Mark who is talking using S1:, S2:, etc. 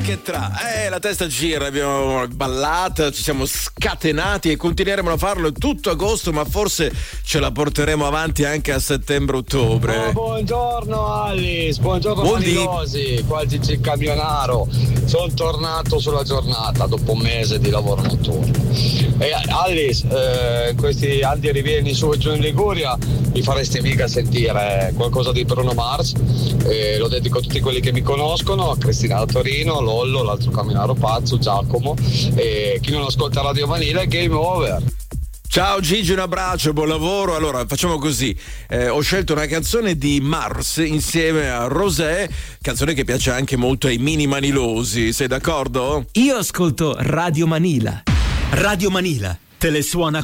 S1: Che tra la testa gira, abbiamo ballato, ci siamo scatenati e continueremo a farlo tutto agosto, ma forse ce la porteremo avanti anche a settembre-ottobre.
S2: Buongiorno Alice, buongiorno Manilosi, qua Gigi Camionaro. Sono tornato sulla giornata dopo un mese di lavoro notturno. E Alice, in questi anni rivieni su e giù in Liguria mi faresti mica sentire qualcosa di Bruno Mars, lo dedico a tutti quelli che mi conoscono, a Cristina da Torino, Lollo, l'altro camionaro pazzo, Giacomo, e chi non ascolta Radio Vanilla è game over.
S1: Ciao Gigi, un abbraccio, buon lavoro. Allora facciamo così, ho scelto una canzone di Mars insieme a Rosé, canzone che piace anche molto ai mini manilosi, sei d'accordo?
S3: Io ascolto Radio Manila. Radio Manila te le suona